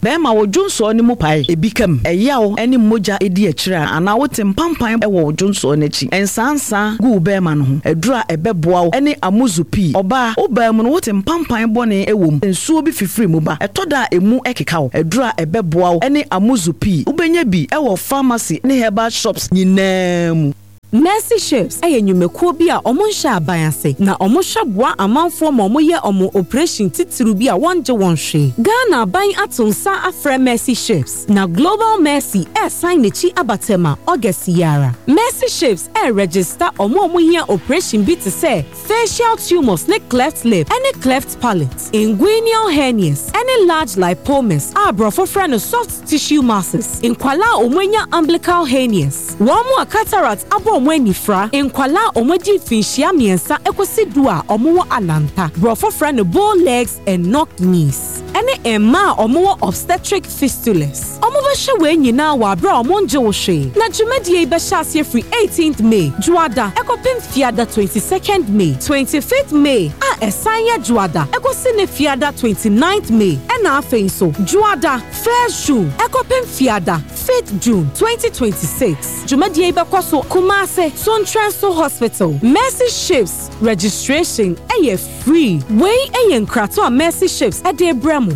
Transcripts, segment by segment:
Bema wo dwonso ne mu pae ebikam eyawo ene moja edi akira ana wote mpampan wo dwonso n'achi ensansa gu bema no ho edura ebeboa wo ene amuzupi oba oba mu no wote mpampan bone ewom ensuo bi fifiri mu ba etoda emu ekeka wo edura ebeboa wo ene amuzupi ubenya bi ewo pharmacy ne herbal shops nyinam. Mercy Ships enyumekuo bi a omonsha abayase na omohweboa amanfo ma omoye omo operation titiru bi a wonje wonhwe Ghana ban atonsa afre Mercy Ships na Global Mercy sign nechi abatema August yara. Mercy Ships register omoye operation bi te say facial tumors ne cleft lip any cleft palate inguinal hernias any large lipomas abrofo friend soft tissue masses inkwala omwenya umbilical hernias womo cataract abo Mwenifra enkwala omodi finhia miensa ekosidu a omo ananta brofo friend bow legs and knocked knees ene emma omo obstetric fistulas omo be hwe nyina wa bra omo nje wo hwe na dwumadie be hye free 18th May juada ekopim fiada 22nd May 25th May a esanya juada ekosine fiada 29th May ena afenso juada 1st June ekopim fiada 5th June 2026 dwumadie be kwaso Kumase Sontranso Hospital. Mercy Ships registration free. Way nkrato a Mercy Ships ade bramo.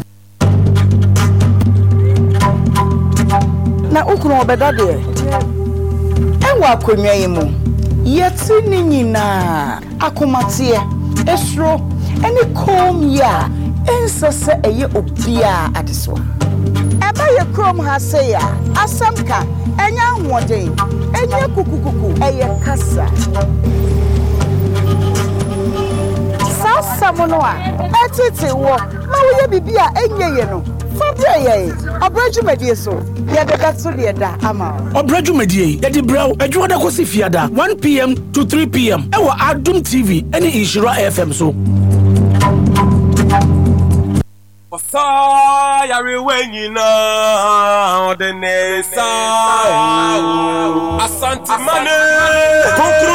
Na ukunu obeda de. Enwa akonwa yimu. Yeti ni nyina akomatie esro eni kom ya ensese eye obia adeso. Eba ye krom ha se ya asamka enya nwode enya kukukuku eye kasa sasa mono a etete wo ma wo ye bibia enye ye no fabre ye obrajumedie so ye de gatso de da ama obrajumedie ye de braw adwo da kosi fiada 1 p.m. to 3 p.m. ewo Adum TV ene Inshira FM so Yari wenyina odenesa Asante mane